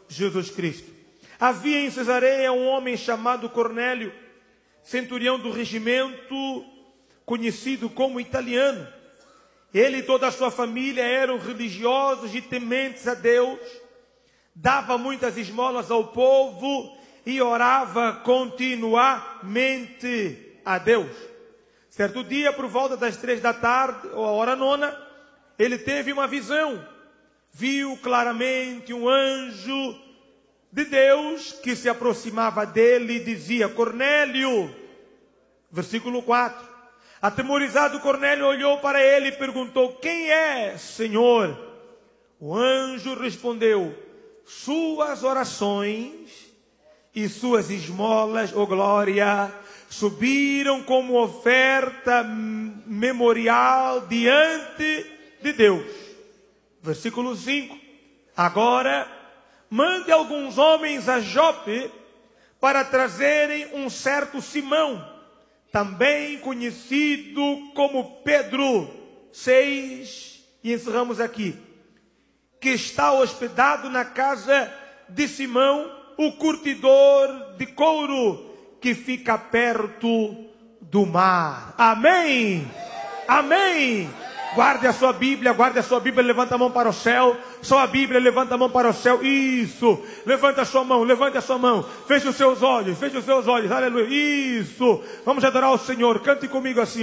Jesus Cristo. Havia em Cesareia um homem chamado Cornélio, centurião do regimento, conhecido como italiano. Ele e toda a sua família eram religiosos e tementes a Deus, dava muitas esmolas ao povo e orava continuamente a Deus. Certo dia, por volta das 3 da tarde, ou a hora nona, ele teve uma visão. Viu claramente um anjo de Deus que se aproximava dele e dizia: Cornélio. Versículo 4. Atemorizado, Cornélio olhou para ele e perguntou: quem é, Senhor? O anjo respondeu: suas orações e suas esmolas, ó glória, subiram como oferta memorial diante de Deus. Versículo 5. Agora, mande alguns homens a Jope para trazerem um certo Simão, também conhecido como Pedro. 6, e encerramos aqui. Que está hospedado na casa de Simão, o curtidor de couro, que fica perto do mar. Amém? Amém? Guarde a sua Bíblia, levanta a mão para o céu. Só a Bíblia, levanta a mão para o céu. Isso, levanta a sua mão, feche os seus olhos, aleluia. Isso, vamos adorar o Senhor, cante comigo assim.